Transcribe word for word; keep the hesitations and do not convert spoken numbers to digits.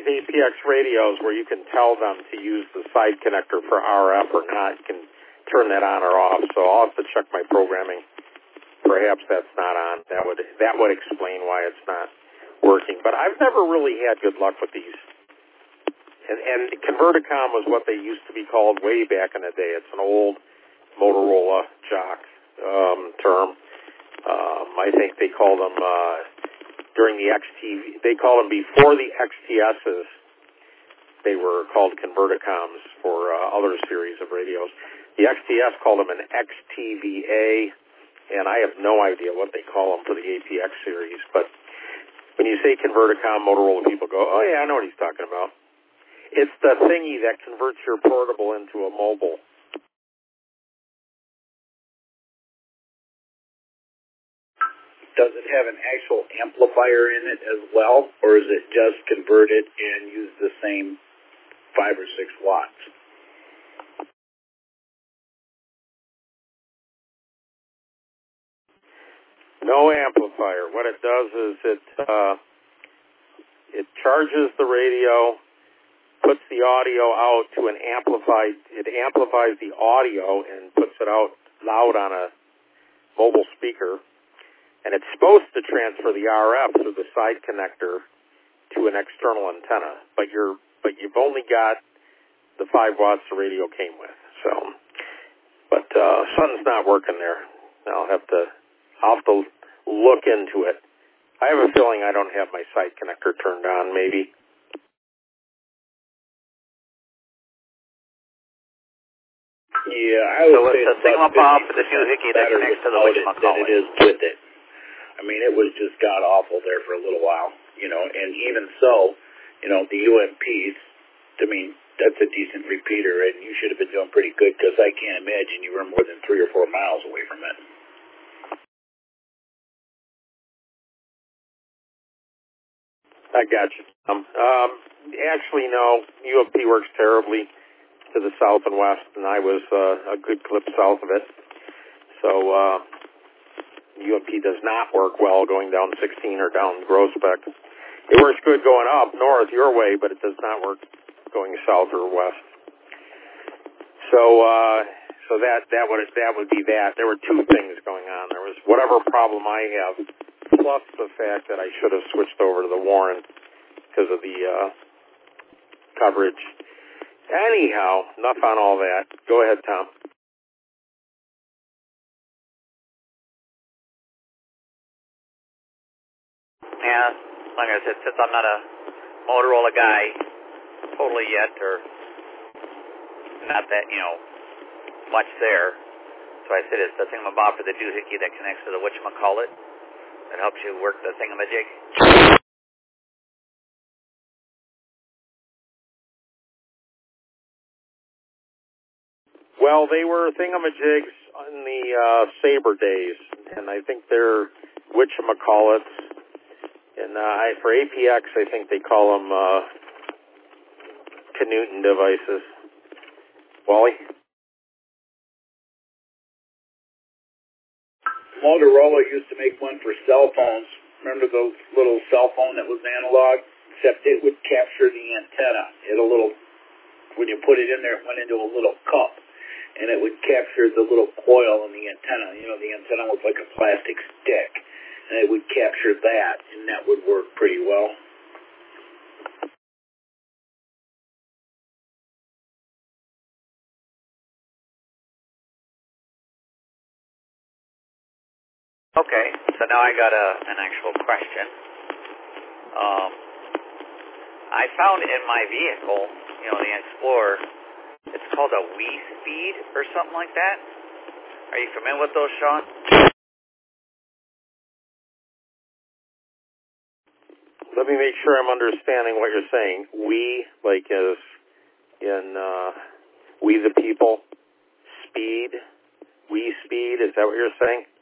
A P X radios where you can tell them to use the side connector for R F or not. You can turn that on or off. So I'll have to check my programming. Perhaps that's not on. That would that would explain why it's not working. But I've never really had good luck with these. And, and Converticom was what they used to be called way back in the day. It's an old Motorola jock um, term. Um, I think they called them uh, during the X T V. They called them before the X T Ss. They were called Converticoms for uh, other series of radios. The X T S called them an X T V A, and I have no idea what they call them for the A P X series. But when you say Converticom, Motorola people go, "Oh yeah, I know what he's talking about." It's the thingy that converts your portable into a mobile. Does it have an actual amplifier in it as well, or is it just convert it and use the same five or six watts? No amplifier. What it does is it uh, it charges the radio, puts the audio out to an amplified, it amplifies the audio and puts it out loud on a mobile speaker, and it's supposed to transfer the R F through the side connector to an external antenna, but you're, but you've only got the five watts the radio came with, so, but, uh, something's not working there. I'll have to, I'll have to look into it. I have a feeling I don't have my side connector turned on, maybe. Yeah, I would so say it's a thingamabob for the doohickey that connects to the whatchamacallit than it is with it. I mean, it was just god-awful there for a little while, you know, and even so, you know, the U M Ps, I mean, that's a decent repeater, and you should have been doing pretty good, because I can't imagine you were more than three or four miles away from it. I got you. Um, um, actually, no, U M P works terribly to the south and west, and I was uh, a good clip south of it. So uh, U M P does not work well going down sixteen or down Groesbeck. It works good going up north your way, but it does not work going south or west. So uh, so that that would that would be that. There were two things going on. There was whatever problem I have, plus the fact that I should have switched over to the Warren because of the uh, coverage. Anyhow, enough on all that. Go ahead, Tom. Yeah, like I said, since I'm not a Motorola guy totally yet, or not that, you know, much there, so I said it's the thingamabob for the doohickey that connects to the whatchamacallit that helps you work the thingamajig. Well, they were thingamajigs in the uh, Sabre days, and I think they're whatchamacallits. And uh, I, for A P X, I think they call them uh, Knudsen devices. Wally? Motorola used to make one for cell phones. Remember those little cell phone that was analog? Except it would capture the antenna. It a little, when you put it in there, it went into a little cup, and it would capture the little coil in the antenna. You know, the antenna was like a plastic stick, and it would capture that, and that would work pretty well. Okay, so now I got a, an actual question. Um, I found in my vehicle, you know, the Explorer, it's called a Wii Speed or something like that. Are you familiar with those, Sean? Let me make sure I'm understanding what you're saying. We, like as in uh, We the People, Speed, We Speed, is that what you're saying?